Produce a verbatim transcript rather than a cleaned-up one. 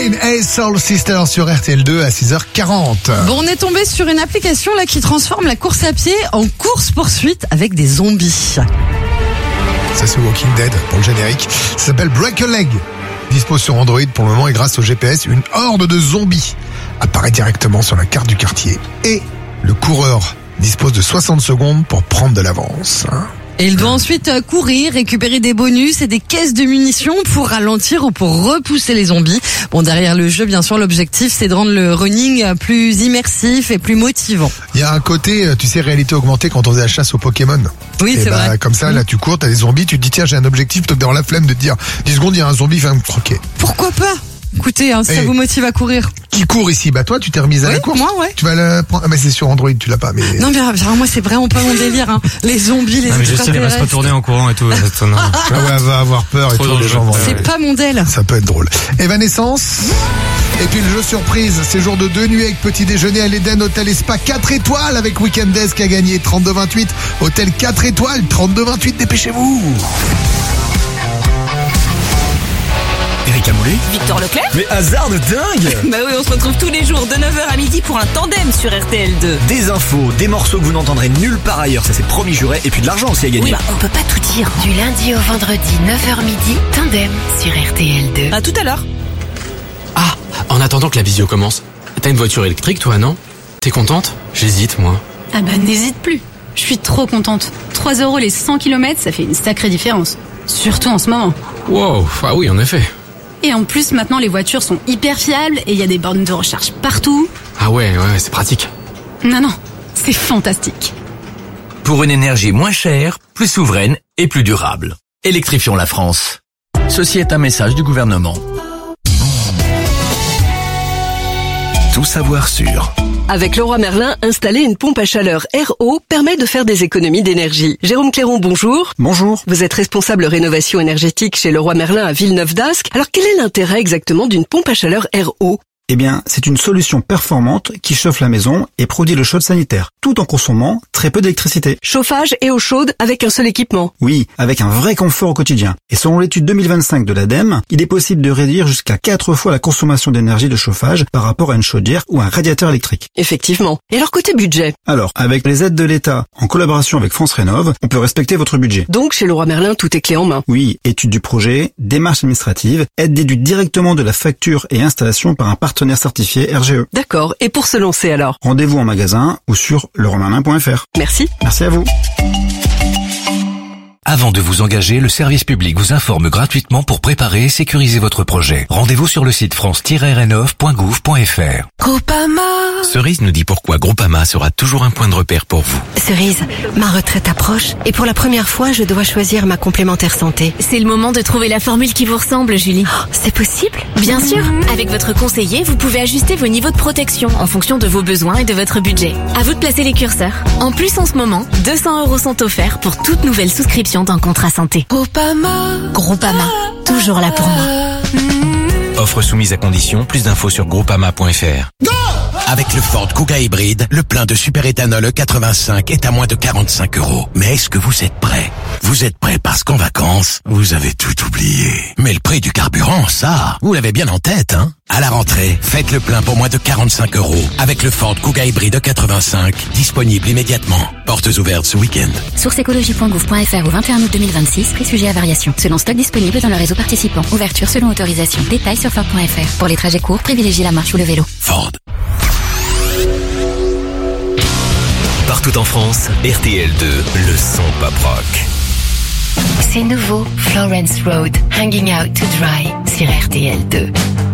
Train et Soul Sister sur R T L deux à six heures quarante. Bon, on est tombé sur une application là qui transforme la course à pied en course-poursuite avec des zombies. Ça, c'est Walking Dead pour le générique. Ça s'appelle Break a Leg. Dispose sur Android pour le moment et grâce au G P S, une horde de zombies apparaît directement sur la carte du quartier. Et le coureur dispose de soixante secondes pour prendre de l'avance. Et il doit ensuite courir, récupérer des bonus et des caisses de munitions pour ralentir ou pour repousser les zombies. Bon, derrière le jeu, bien sûr, l'objectif, c'est de rendre le running plus immersif et plus motivant. Il y a un côté, tu sais, réalité augmentée quand on faisait la chasse aux Pokémon. Oui, et c'est bah, vrai. Comme ça, là, tu cours, t'as des zombies, tu te dis, tiens, j'ai un objectif, plutôt que d'avoir la flemme de te dire, dix secondes, il y a un zombie, il va me croquer. Pourquoi pas? Écoutez, hein, si Eh. ça vous motive à courir. Qui court ici? Bah, toi, tu t'es remise à Oui, la course. moi, ouais. Tu vas la prendre. Ah, mais c'est sur Android, tu l'as pas, mais. Non, mais alors, moi, c'est vraiment pas mon délire, hein. Les zombies, les Ah, mais je sais, il va se extraterrestres. retourner en courant et tout. non. Ah ouais, elle va avoir peur et Trop tout, les dangereux. gens vont. C'est pas mon dél. Ça peut être drôle. Evanescence. Et puis le jeu surprise, séjour de deux nuits avec petit déjeuner à l'Eden Hôtel et Spa quatre étoiles avec Weekend Desk qui a gagné trente-deux vingt-huit. Hôtel quatre étoiles, trente-deux vingt-huit, dépêchez-vous. Eric Amoulet. Victor Leclerc. Mais hasard de dingue. Bah oui, on se retrouve tous les jours de neuf heures à midi pour un tandem sur R T L deux. Des infos, des morceaux que vous n'entendrez nulle part ailleurs, ça c'est promis juré, et puis de l'argent aussi à gagner. Oui, bah on peut pas tout dire. Du lundi au vendredi, neuf heures midi, tandem sur R T L deux. À tout à l'heure. Ah, en attendant que la visio commence, t'as une voiture électrique toi, non? T'es contente? J'hésite, moi. Ah bah n'hésite plus. Je suis trop contente. trois euros les cent kilomètres, ça fait une sacrée différence. Surtout en ce moment. Wow, ah oui, en effet. Et en plus, maintenant, les voitures sont hyper fiables et il y a des bornes de recharge partout. Ah ouais, ouais, c'est pratique. Non, non, c'est fantastique. Pour une énergie moins chère, plus souveraine et plus durable. Électrifions la France. Ceci est un message du gouvernement. Tout savoir sur... Avec Leroy Merlin, installer une pompe à chaleur R O permet de faire des économies d'énergie. Jérôme Cléron, bonjour. Bonjour. Vous êtes responsable rénovation énergétique chez Leroy Merlin à Villeneuve-d'Ascq. Alors quel est l'intérêt exactement d'une pompe à chaleur R O ? Eh bien, c'est une solution performante qui chauffe la maison et produit le chaude sanitaire, tout en consommant très peu d'électricité. Chauffage et eau chaude avec un seul équipement. Oui, avec un vrai confort au quotidien. Et selon l'étude deux mille vingt-cinq de l'ADEME, il est possible de réduire jusqu'à quatre fois la consommation d'énergie de chauffage par rapport à une chaudière ou un radiateur électrique. Effectivement. Et alors côté budget ? Alors, avec les aides de l'État, en collaboration avec France Rénov', on peut respecter votre budget. Donc chez Leroy Merlin, tout est clé en main. Oui, étude du projet, démarche administrative, aide déduite directement de la facture et installation par un partenaire certifié R G E. D'accord. Et pour se lancer alors ? Rendez-vous en magasin ou sur leroy merlin point f r. Merci. Merci à vous. Avant de vous engager, le service public vous informe gratuitement pour préparer et sécuriser votre projet. Rendez-vous sur le site france tiret rénov point gouv point f r. Groupama. Cerise nous dit pourquoi Groupama sera toujours un point de repère pour vous. Cerise, ma retraite approche et pour la première fois, je dois choisir ma complémentaire santé. C'est le moment de trouver la formule qui vous ressemble, Julie. Oh, c'est possible ? Bien sûr. Avec votre conseiller, vous pouvez ajuster vos niveaux de protection en fonction de vos besoins et de votre budget. À vous de placer les curseurs. En plus, en ce moment, deux cents euros sont offerts pour toute nouvelle souscription d'un contrat santé. Groupama. Groupama, toujours là pour moi. Offre soumise à condition, plus d'infos sur groupama point f r. Avec le Ford Kuga hybride, le plein de super-éthanol E quatre-vingt-cinq est à moins de quarante-cinq euros. Mais est-ce que vous êtes prêts? Vous êtes prêts parce qu'en vacances, vous avez tout oublié. Mais le prix du carburant, ça, vous l'avez bien en tête, hein? À la rentrée, faites le plein pour moins de quarante-cinq euros avec le Ford Kuga hybride E quatre-vingt-cinq, disponible immédiatement. Portes ouvertes ce week-end. Source écologie point gouv point f r au vingt et un août deux mille vingt-six, prix sujet à variation. Selon stock disponible dans le réseau participant. Ouverture selon autorisation. Détails sur ford point f r. Pour les trajets courts, privilégiez la marche ou le vélo. Ford. Partout en France, R T L deux, le son pop rock. C'est nouveau, Florence Road, Hanging Out to Dry sur R T L deux.